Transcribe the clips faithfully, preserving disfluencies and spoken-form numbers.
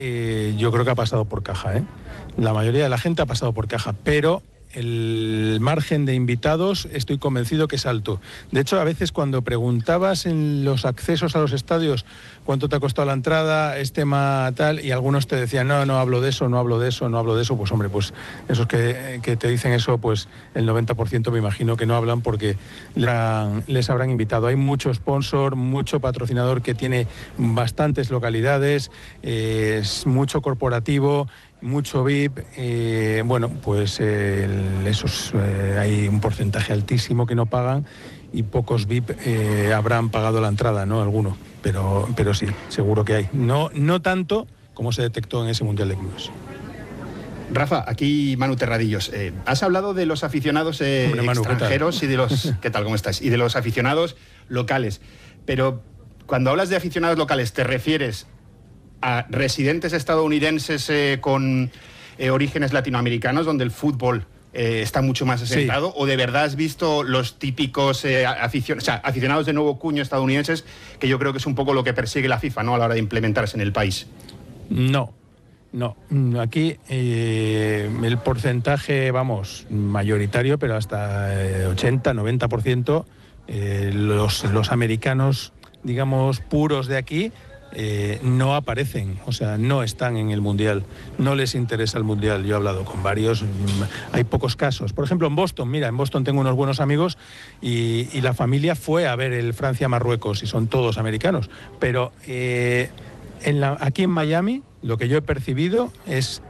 Eh, yo creo que ha pasado por caja, ¿eh? La mayoría de la gente ha pasado por caja, pero el margen de invitados estoy convencido que es alto. De hecho, a veces cuando preguntabas en los accesos a los estadios cuánto te ha costado la entrada, es tema tal, y algunos te decían, no, no hablo de eso, no hablo de eso, no hablo de eso, pues hombre, pues esos que, que te dicen eso, pues el noventa por ciento me imagino que no hablan porque la, les habrán invitado. Hay mucho sponsor, mucho patrocinador que tiene bastantes localidades, eh, es mucho corporativo, mucho V I P, eh, bueno, pues eh, esos eh, hay un porcentaje altísimo que no pagan y pocos V I P eh, habrán pagado la entrada, ¿no? Alguno, pero, pero sí, seguro que hay. No, no tanto como se detectó en ese Mundial de Clubes. Rafa, aquí Manu Terradillos. Eh, has hablado de los aficionados eh, Hombre, Manu, extranjeros y de los... ¿Qué tal? ¿Cómo estás? Y de los aficionados locales. Pero cuando hablas de aficionados locales, ¿te refieres a residentes estadounidenses eh, con eh, orígenes latinoamericanos, donde el fútbol eh, está mucho más asentado? Sí. ¿O de verdad has visto los típicos eh, aficion- o sea, aficionados de nuevo cuño estadounidenses, que yo creo que es un poco lo que persigue la FIFA, ¿no?, a la hora de implementarse en el país? No, no. Aquí eh, el porcentaje, vamos, mayoritario, pero hasta eh, ochenta, noventa por ciento, eh, los, los americanos, digamos, puros de aquí, Eh, no aparecen, o sea, no están en el Mundial, no les interesa el Mundial. Yo he hablado con varios, hay pocos casos. Por ejemplo, en Boston, mira, en Boston tengo unos buenos amigos y, y la familia fue a ver el Francia-Marruecos y son todos americanos, pero eh, en la, aquí en Miami lo que yo he percibido es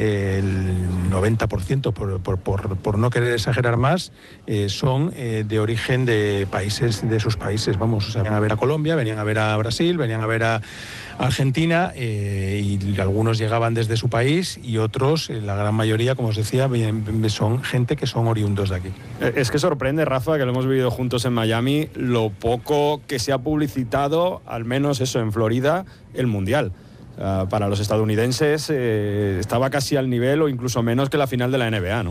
el noventa por ciento, por, por, por, por no querer exagerar más, eh, son eh, de origen de países, de sus países, vamos, o sea, venían a ver a Colombia, venían a ver a Brasil, venían a ver a Argentina, eh, y algunos llegaban desde su país y otros, la gran mayoría, como os decía, son gente que son oriundos de aquí. Es que sorprende, Rafa, que lo hemos vivido juntos en Miami, lo poco que se ha publicitado, al menos eso, en Florida, el Mundial. Uh, para los estadounidenses eh, estaba casi al nivel o incluso menos que la final de la N B A, ¿no?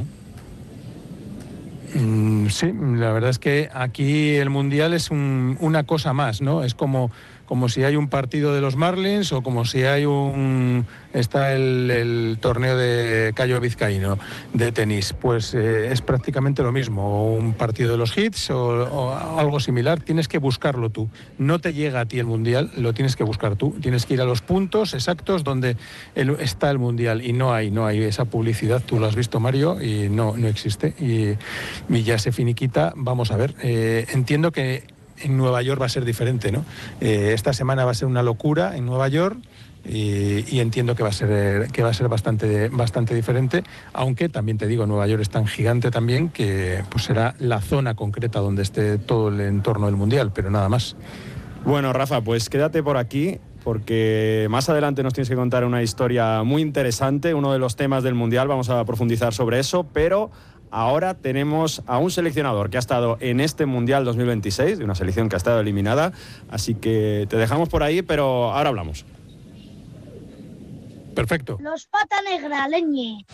Mm, sí, la verdad es que aquí el Mundial es un, una cosa más, ¿no? Es como, como si hay un partido de los Marlins o como si hay un... está el, el torneo de Cayo Vizcaíno de tenis, pues eh, es prácticamente lo mismo, o un partido de los Hits o, o algo similar. Tienes que buscarlo tú, no te llega a ti el Mundial, lo tienes que buscar tú, tienes que ir a los puntos exactos donde el, está el Mundial y no hay, no hay esa publicidad, tú lo has visto, Mario, y no, no existe y, y ya se finiquita. Vamos a ver, eh, entiendo que en Nueva York va a ser diferente, ¿no? Eh, esta semana va a ser una locura en Nueva York. Y, y entiendo que va a ser que va a ser bastante bastante diferente, aunque también te digo, Nueva York es tan gigante también que pues será la zona concreta donde esté todo el entorno del Mundial, pero nada más. Bueno, Rafa, pues quédate por aquí, porque más adelante nos tienes que contar una historia muy interesante, uno de los temas del Mundial, vamos a profundizar sobre eso, pero ahora tenemos a un seleccionador que ha estado en este Mundial dos mil veintiséis, de una selección que ha estado eliminada, así que te dejamos por ahí, pero ahora hablamos. Perfecto. Los pata negra, leñe.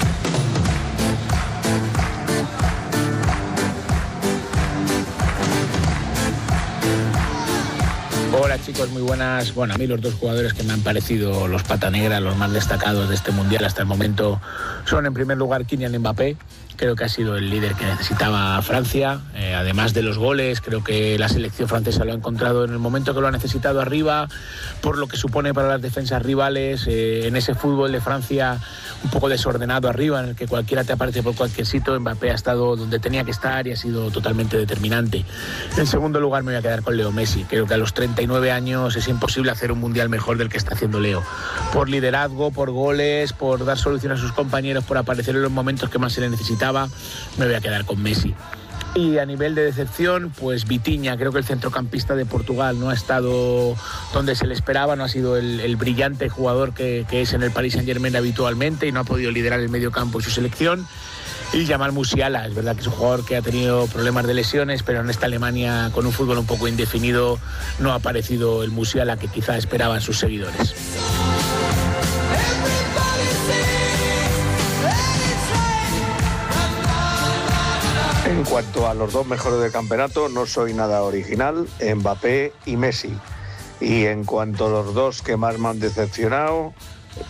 Hola chicos, muy buenas. Bueno, a mí los dos jugadores que me han parecido los pata negra, los más destacados de este Mundial hasta el momento, son en primer lugar Kylian Mbappé. Creo que ha sido el líder que necesitaba Francia, eh, además de los goles. Creo que la selección francesa lo ha encontrado en el momento que lo ha necesitado arriba, por lo que supone para las defensas rivales, eh, en ese fútbol de Francia un poco desordenado arriba, en el que cualquiera te aparece por cualquier sitio. Mbappé ha estado donde tenía que estar y ha sido totalmente determinante. En segundo lugar me voy a quedar con Leo Messi. Creo que a los treinta y nueve años es imposible hacer un Mundial mejor del que está haciendo Leo, por liderazgo, por goles, por dar solución a sus compañeros, por aparecer en los momentos que más se le necesitaba. Me voy a quedar con Messi. Y a nivel de decepción, pues Vitinha. Creo que el centrocampista de Portugal no ha estado donde se le esperaba, no ha sido el, el brillante jugador que, que es en el Paris Saint-Germain habitualmente y no ha podido liderar el medio campo y su selección. Y Jamal Musiala, es verdad que es un jugador que ha tenido problemas de lesiones, pero en esta Alemania con un fútbol un poco indefinido no ha aparecido el Musiala que quizá esperaban sus seguidores. En cuanto a los dos mejores del campeonato, no soy nada original, Mbappé y Messi. Y en cuanto a los dos que más me han decepcionado,